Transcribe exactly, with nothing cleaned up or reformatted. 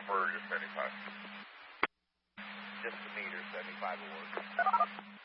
for your seventy-five. Just a meter, seventy-five will work.